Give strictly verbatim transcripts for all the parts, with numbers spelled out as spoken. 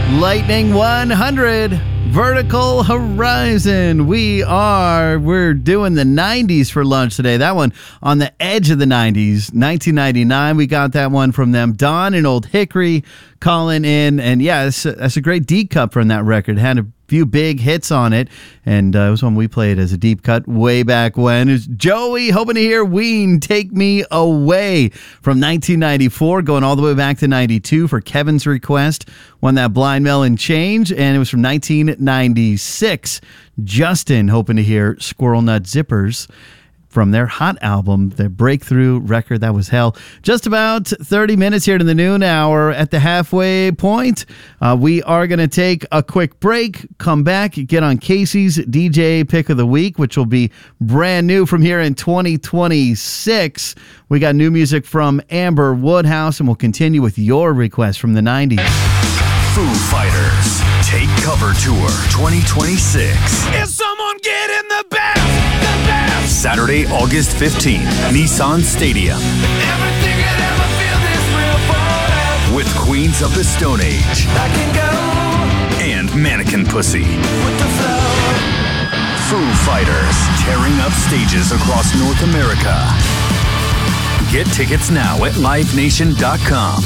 Lightning one hundred, Vertical Horizon. We are, we're doing the nineties for lunch today. That one on the edge of the nineties, nineteen ninety-nine. We got that one from them. Don and Old Hickory calling in. And yeah, that's a, that's a great deep cut from that record. It had a few big hits on it, and uh, it was one we played as a deep cut way back when. It's Joey hoping to hear Ween, Take Me Away from nineteen ninety-four, going all the way back to ninety-two for Kevin's request. Won that Blind Melon Change, and it was from nineteen ninety-six. Justin hoping to hear Squirrel Nut Zippers from their Hot album, their breakthrough record. That was hell. Just about thirty minutes here to the noon hour at the halfway point. Uh, we are going to take a quick break, come back, get on Casey's D J Pick of the Week, which will be brand new from here in twenty twenty-six. We got new music from Amber Woodhouse, and we'll continue with your requests from the nineties. Foo Fighters Take Cover Tour twenty twenty-six. Is someone getting the best? The best? Saturday, August fifteenth, Nissan Stadium. Everything could ever feel this real forever. With Queens of the Stone Age I can go and Mannequin Pussy. with the flow. Foo Fighters tearing up stages across North America. Get tickets now at live nation dot com.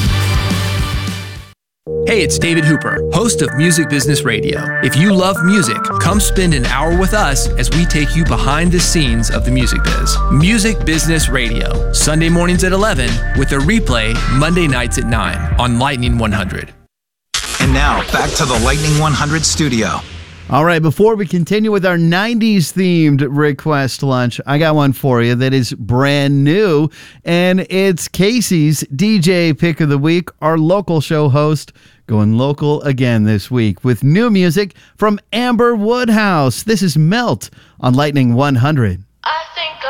Hey, it's David Hooper, host of Music Business Radio. If you love music, come spend an hour with us as we take you behind the scenes of the music biz. Music Business Radio, Sunday mornings at eleven, with a replay Monday nights at nine on Lightning one hundred. And now, back to the Lightning one hundred studio. All right, before we continue with our nineties themed request lunch, I got one for you that is brand new, and it's Casey's D J Pick of the Week, our local show host, going local again this week with new music from Amber Woodhouse. This is Melt on Lightning one hundred. I think